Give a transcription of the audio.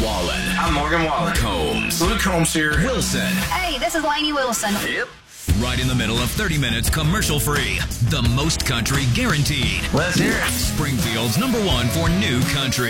Wallen. I'm Morgan Wallen. Combs. Luke Combs here. Wilson. Hey, this is Lainey Wilson. Yep. Right in the middle of 30 minutes commercial-free. The most country guaranteed. Let's hear it. Springfield's #1 for new country.